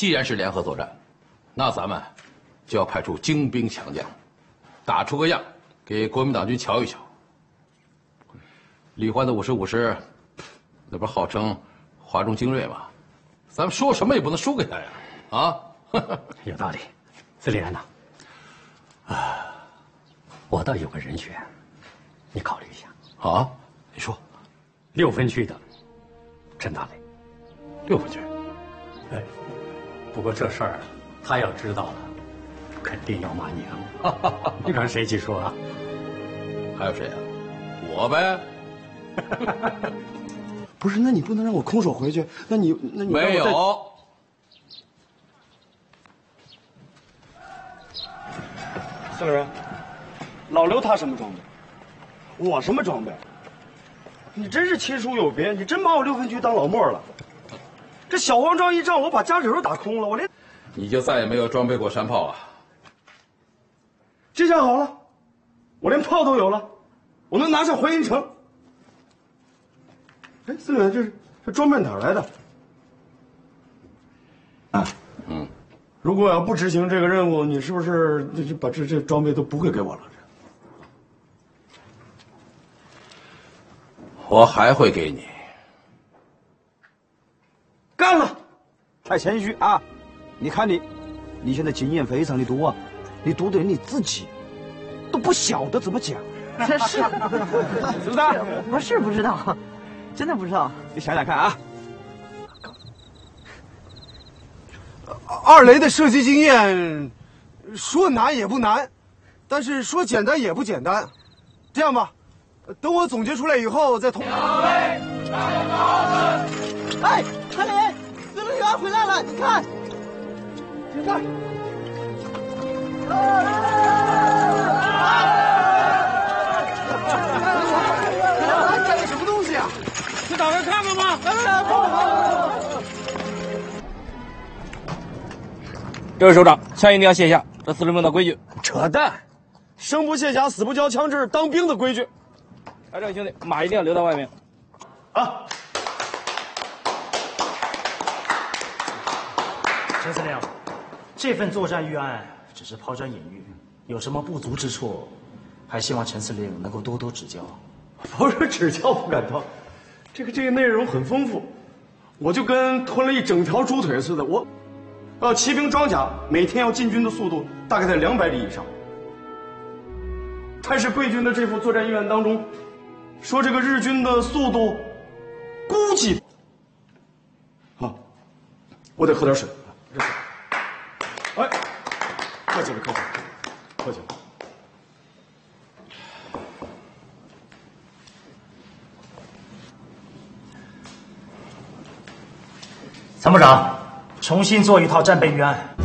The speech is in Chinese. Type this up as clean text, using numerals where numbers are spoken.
既然是联合作战，那咱们就要派出精兵强将，打出个样，给国民党军瞧一瞧。李焕的55师，那不是号称华中精锐吗？咱们说什么也不能输给他呀！啊， 有道理，司令员呐，我倒有个人选，你考虑一下。 啊，你说 6分区的陈大雷 ，6分区。 哎，不过这事儿他要知道了，肯定要骂娘。你让谁去说啊？ 还有谁啊？我呗。 不是，那你不能让我空手回去？那你没有。 司令员，老刘他什么装备？我什么装备？你真是亲疏有别，你真把我6分区当老莫了。这小黄庄一仗，我把家底都打空了，我连…… 你就再也没有装备过山炮啊？ 这下好了，我连炮都有了，我能拿下淮阴城。哎，司令员，这装备哪儿来的？啊，如果我要不执行这个任务，你是不是就把这装备都不会给我了？ 我还会给你。 干了！ 太谦虚啊！你看你现在经验非常的多啊，你多的人你自己都不晓得怎么讲。 这是是不是？ 我是不知道，真的不知道。 你想想看啊。 二雷的射击经验，说难也不难，但是说简单也不简单。这样吧，等我总结出来以后再通。 哎，韩林，司令员回来了，你看。 现在。干的什么东西啊？ 去打开看看吧。 这位首长，枪一定要卸下，这司令部的规矩。 扯淡，生不卸甲，死不交枪，这是当兵的规矩。 哎，这位兄弟，马一定要留在外面。 啊！ 陈司令，这份作战预案只是抛砖引玉，有什么不足之处，还希望陈司令能够多多指教。 不是指教不敢当，这个内容很丰富，我就跟吞了一整条猪腿似的。骑兵装甲每天要进军的速度大概在200里以上。但是贵军的这副作战预案当中，说这个日军的速度估计，我得喝点水。哎，客气了，客气了。 参谋长，重新做一套战备预案。